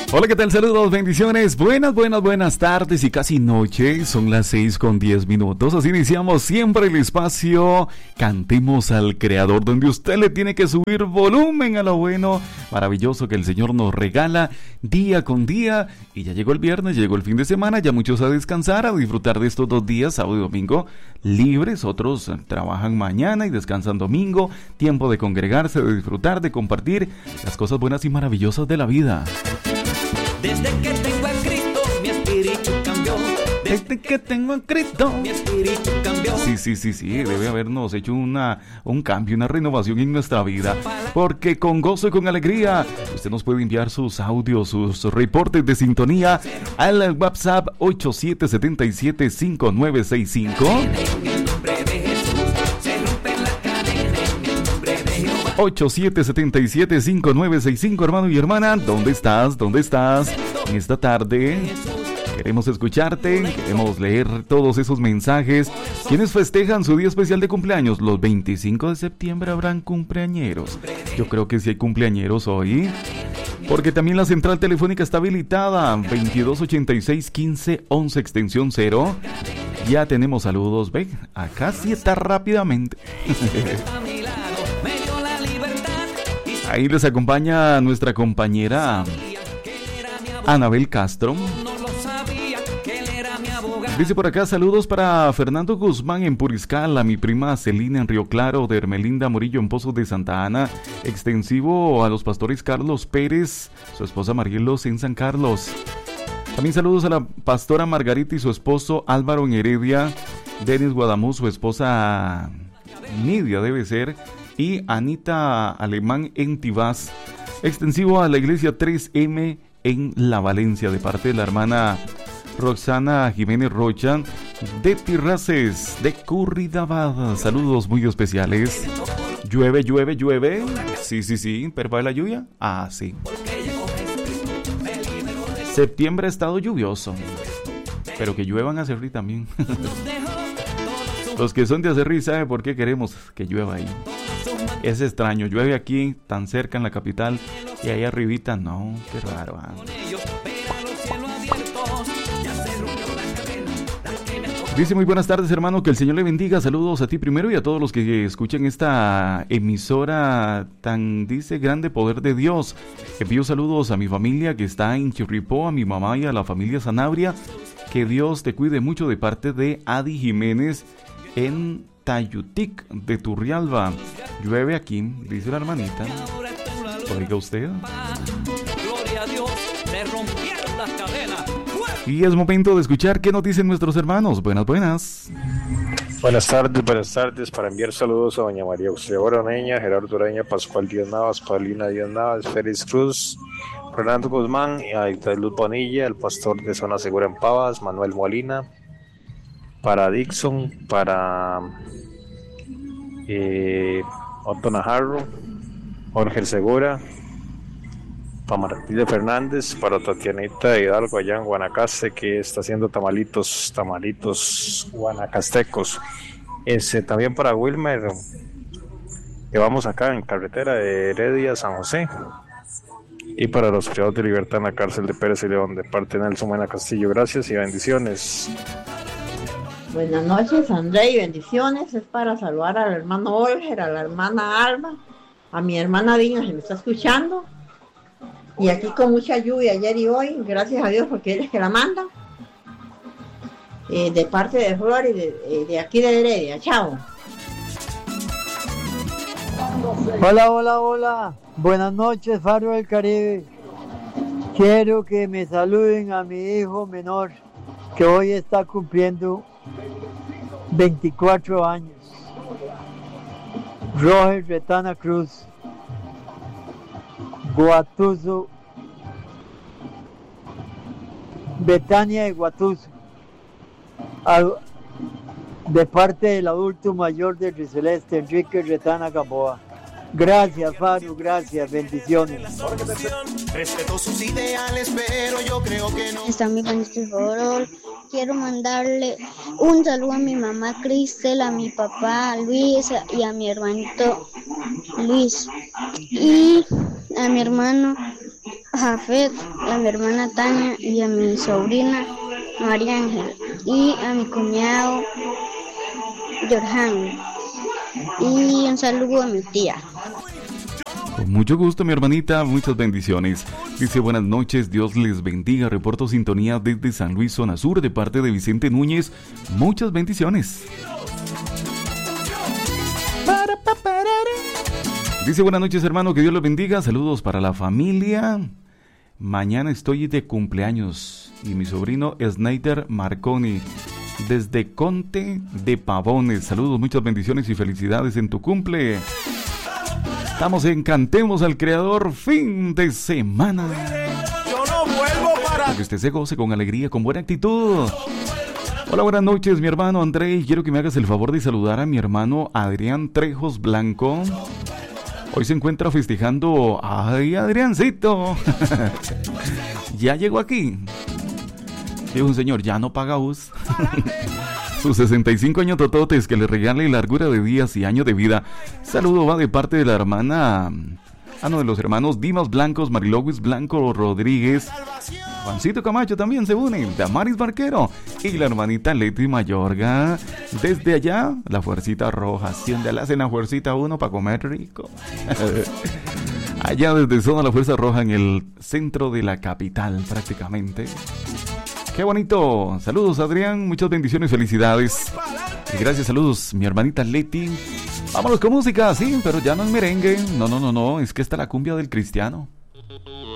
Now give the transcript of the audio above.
Hola, ¿qué tal? Saludos, bendiciones, buenas tardes y casi noche. Son las 6:10. Así iniciamos siempre el espacio Cantemos al Creador, donde usted le tiene que subir volumen a lo bueno, maravilloso que el Señor nos regala día con día. Y ya llegó el viernes, llegó el fin de semana, ya muchos a descansar, a disfrutar de estos 2 días, sábado y domingo, libres. Otros trabajan mañana y descansan domingo. Tiempo de congregarse, de disfrutar, de compartir las cosas buenas y maravillosas de la vida. Desde que tengo a Cristo, mi espíritu cambió. Desde que tengo a Cristo, mi espíritu cambió. Sí, debe habernos hecho un cambio, una renovación en nuestra vida. Porque con gozo y con alegría, usted nos puede enviar sus audios, sus reportes de sintonía al WhatsApp 8777-5965. 8777-5965, hermano y hermana, ¿dónde estás? En esta tarde queremos escucharte, queremos leer todos esos mensajes. ¿Quiénes festejan su día especial de cumpleaños? Los 25 de septiembre habrán cumpleañeros. Yo creo que sí hay cumpleañeros hoy, porque también la central telefónica está habilitada, 2286-1511, extensión 0. Ya tenemos saludos, ven, acá sí está rápidamente. Ahí les acompaña nuestra compañera Anabel Castro. Dice por acá, saludos para Fernando Guzmán en Puriscal, a mi prima Celina en Río Claro, de Hermelinda Murillo en Pozos de Santa Ana, extensivo a los pastores Carlos Pérez, su esposa Marielos en San Carlos. También saludos a la pastora Margarita y su esposo Álvaro en Heredia, Denis Guadamuz, su esposa Nidia debe ser, y Anita Alemán en Tibás, extensivo a la iglesia 3M en La Valencia, de parte de la hermana Roxana Jiménez Rocha de Tirraces de Curridabad. Saludos muy especiales. Llueve. Sí, pero ¿va la lluvia? Ah, sí. Septiembre ha estado lluvioso, pero que lluevan a Acerrí también. Los que son de Acerrí saben por qué queremos que llueva ahí. Es extraño, llueve aquí tan cerca en la capital y ahí arribita no, qué raro. Dice muy buenas tardes, hermano, que el Señor le bendiga. Saludos a ti primero y a todos los que escuchan esta emisora tan, dice, grande poder de Dios. Envío saludos a mi familia que está en Chirripó, a mi mamá y a la familia Sanabria. Que Dios te cuide mucho, de parte de Adi Jiménez en Tayutic de Turrialba. Llueve aquí, dice la hermanita. Oiga usted. Y es momento de escuchar qué nos dicen nuestros hermanos. Buenas. Buenas tardes. Para enviar saludos a doña María Auxiliadora Oreña, Gerardo Oreña, Pascual Díaz Navas, Paulina Díaz Navas, Félix Cruz, Fernando Guzmán, y a Luz Bonilla, el pastor de Zona Segura en Pavas, Manuel Molina, para Dixon, para Otto Najarro, Jorge Segura, para Martín Fernández, para Tatianita Hidalgo allá en Guanacaste, que está haciendo tamalitos guanacastecos. También para Wilmer, que vamos acá en carretera de Heredia San José. Y para los privados de libertad en la cárcel de Pérez y León, de parte de Nelson Mena Castillo. Gracias y bendiciones. Buenas noches, André, y bendiciones. Es para saludar al hermano Olger, a la hermana Alba, a mi hermana Dina, que me está escuchando. Y aquí con mucha lluvia ayer y hoy, gracias a Dios, porque Él es que la manda. De parte de Flor y de aquí de Heredia. Chao. Hola. Buenas noches, Faro del Caribe. Quiero que me saluden a mi hijo menor, que hoy está cumpliendo 24 años. Roger Retana Cruz, Guatuso, Betania de Guatuso, de parte del adulto mayor de Riceleste, Enrique Retana Gamboa. Gracias, Faro, gracias, bendiciones. Respeto sus ideales, pero yo creo que no. Está mi favor. Quiero mandarle un saludo a mi mamá Cristel, a mi papá Luis y a mi hermanito Luis y a mi hermano Jafet, a mi hermana Tania y a mi sobrina María Ángel y a mi cuñado Jorjan. Y un saludo a mi tía. Con mucho gusto, mi hermanita, muchas bendiciones. Dice, buenas noches, Dios les bendiga. Reporto sintonía desde San Luis, zona sur, de parte de Vicente Núñez. Muchas bendiciones. Dice, buenas noches, hermano, que Dios los bendiga. Saludos para la familia. Mañana estoy de cumpleaños y mi sobrino Snyder Marconi, desde Conte de Pavones. Saludos, muchas bendiciones y felicidades en tu cumple. Estamos en Cantemos al Creador, fin de semana. Yo no vuelvo para... Que usted se goce con alegría, con buena actitud. Hola, buenas noches, mi hermano André. Quiero que me hagas el favor de saludar a mi hermano Adrián Trejos Blanco. Hoy se encuentra festejando. ¡Ay, Adriancito! Ya llegó aquí. Dijo un señor, ya no paga bus. Sus 65 años tototes, que le regale largura de días y años de vida. Saludo va de parte de la hermana... de los hermanos Dimas Blancos, Marilowis Blanco Rodríguez. Juancito Camacho también se une. Damaris Barquero. Y la hermanita Leti Mayorga. Desde allá, la Fuercita Roja. Si donde le hacen la Fuercita 1 para comer rico. Allá desde zona la Fuerza Roja, en el centro de la capital prácticamente. ¡Qué bonito! Saludos, Adrián, muchas bendiciones, felicidades. Y gracias, saludos, mi hermanita Leti. Vámonos con música, sí, pero ya no es merengue. No, es que está la cumbia del cristiano.